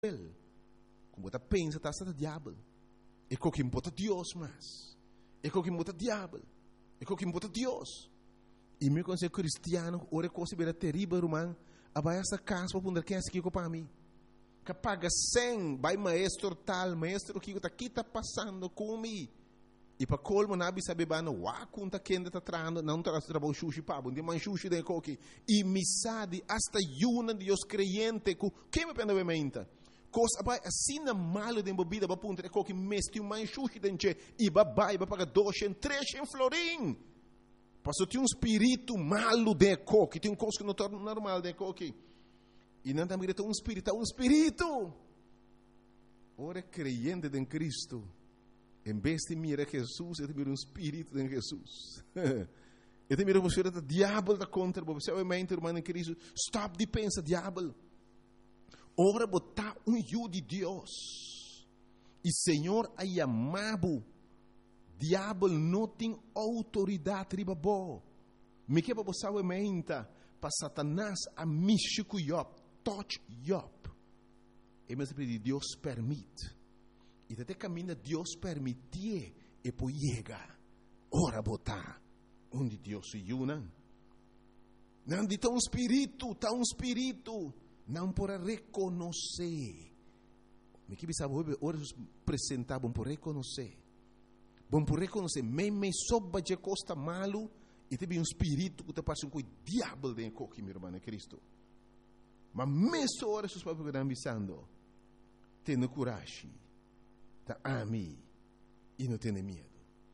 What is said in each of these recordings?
como você pensa, está o diabo. É o que importa Deus mais. É o que importa diabo. É o que importa Deus. E meu conselho cristiano, ora coisa bem terrível, irmão, abai essa casa para poder quem é aqui para mim. Que paga 100, vai maestro tal, maestro que está passando comigo. E para colmo, nabi sabe bano, conta quem está trando, não está trabalhando sushi para bom, de man sushi de coque. E misade hasta yuna de os creyentes, que me pende bem coisa vai assim na malo de bebida, para ponto de coque mesti um man sushi dentro e vai pagar 200, 300 florim. Passou tem um espírito malo de coque, tem coisa que não torna normal de coque. E não também tem um espírito. Ora creyente em Cristo. Em vez de mirar Jesus, ele mira um espírito de Jesus. Ele mira você o diabo da contra você. Obviamente, irmão em Cristo, stop de pensar diabo. Ora botar de Deus. E Senhor a chamado. Diabo não tem autoridade riba bo. Me que para você obviamente para Satanás a mexer com Job, touch Job. E mas Deus permite. E até caminha Deus permitir e poi chega. Ora botar onde Deus se une. Não de um espírito, não por reconhecer. Me que sabe ora apresentar bom por reconhecer. Bom por reconhecer, me soba de costa malo e teve um espírito que te passa com o diabo dentro de meu irmão Cristo. Mas mesmo ora os papos que estão pensando, tenha coragem. Ami e não tenha medo.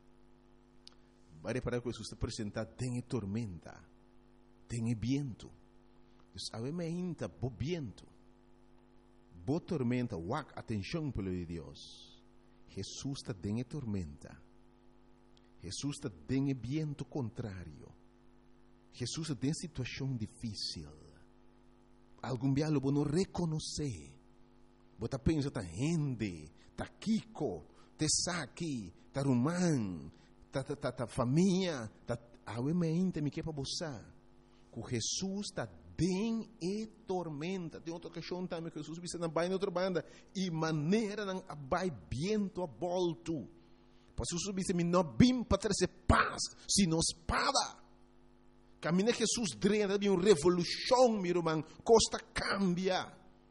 Vai para que Jesus te apresentar, tem tormenta, tem viento. Então, obviamente, bo viento, bo tormenta, atenção pelo de Deus. Jesus está tem tormenta. Jesus está tem viento contrário. Jesus tem situação difícil. Algum dia lo não reconhecer. Você pensa, tá rende, tá Kiko, tá Saki, tá Rumán, tá família, tá obviamente me quer para você. Que Jesus está bem e tormenta. Tem outra questão também que Jesus disse na baia outra banda e maneira não abai viento a volto. Mas Jesus disse me não bim para trazer paz, sino espada. Caminha Jesus drena de uma revolução, meu irmão, costa cambia.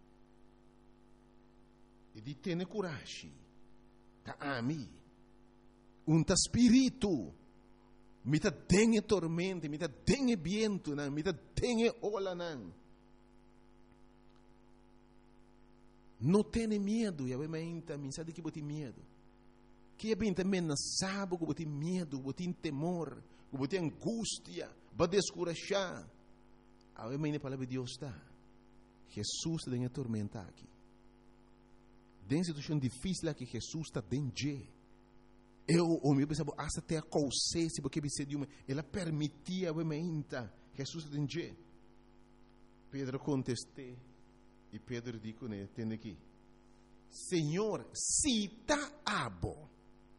E de ter coragem. Tá ami. Ta espírito. Me ta dengue tormenta, me ta dengue viento, me ta dengue ola não. Não tenha medo, e obviamente, me sabe que você tem medo. Que é bem também não sabe que você tem medo, você tem temor, que você tem angústia, vai descorajar. Obviamente a palavra de Deus está. Jesus tem a tormenta aqui. Tem situação difícil que Jesus está dentro. O meu pensava, até a consciência, porque ela permitia, obviamente, Jesus está dentro. Pedro contestou, e Pedro disse, entende aqui, Senhor, se está abo,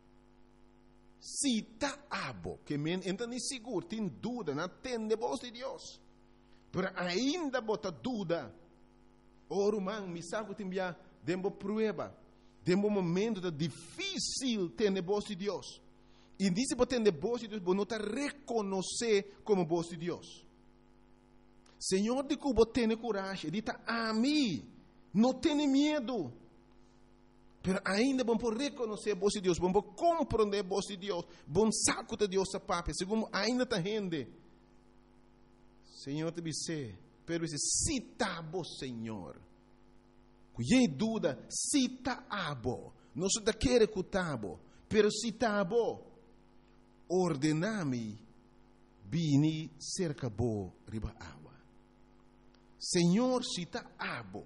que me entende seguro, tem dúvida, não tem voz de Deus, mas ainda bota dúvida, irmão, me sabe que tem uma prova, tem um momento difícil ter a voz de Deus. E disse que ter a voz de Deus, você não está reconhecer como voz de Deus. Senhor, de que você tem coragem, diz a mim, não tenha medo. Mas ainda vamos reconhecer a voz de Deus, vamos compreender a voz de Deus, vamos saco de Deus a papo, segundo ainda está rende. Senhor, te disse, pero disse, se está bom, Senhor. Cuidei dúvida, se está abo, não se quer que está abo, pero se está abo, ordename, vini cerca bo riba água. Senhor, se está abo,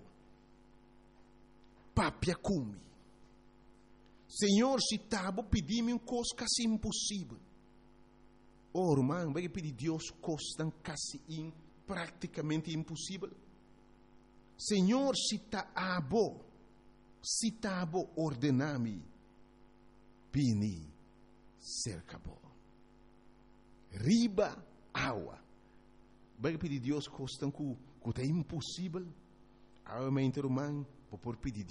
papia cumi. Senhor, se está abo, pedi-me coisa quase impossível. Irmão, vai pedir Deus coisa quase praticamente impossível. Senhor, se está abo, ordename, pini, cerca bo. Riba, água. Vai pedir Deus coisa que é impossível. Obviamente, irmão, por pedir